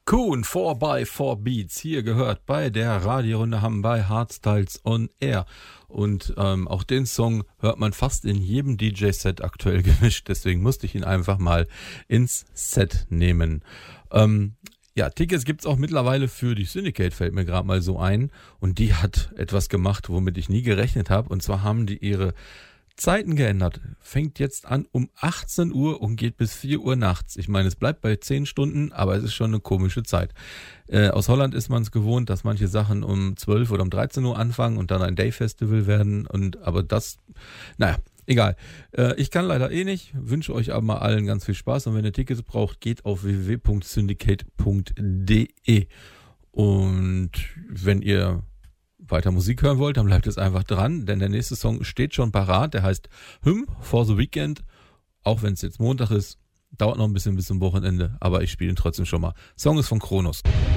Kuhn 4x4 Beats, hier gehört bei der Radiorunde Hamm bei Hardstyles on Air. Und auch den Song hört man fast in jedem DJ-Set aktuell gemischt, deswegen musste ich ihn einfach mal ins Set nehmen. Ja, Tickets gibt's auch mittlerweile für die Syndicate, fällt mir gerade mal so ein. Und die hat etwas gemacht, womit ich nie gerechnet habe. Und zwar haben die ihre Zeiten geändert. Fängt jetzt an um 18 Uhr und geht bis 4 Uhr nachts. Ich meine, es bleibt bei 10 Stunden, aber es ist schon eine komische Zeit. Aus Holland ist man es gewohnt, dass manche Sachen um 12 oder um 13 Uhr anfangen und dann ein Day-Festival werden. Aber das, naja, egal. Ich kann leider nicht, wünsche euch aber mal allen ganz viel Spaß. Und wenn ihr Tickets braucht, geht auf www.syndicate.de. Und wenn ihr weiter Musik hören wollt, dann bleibt es einfach dran, denn der nächste Song steht schon parat, der heißt Hymn for the Weekend, auch wenn es jetzt Montag ist, dauert noch ein bisschen bis zum Wochenende, aber ich spiele ihn trotzdem schon mal. Song ist von Kronos.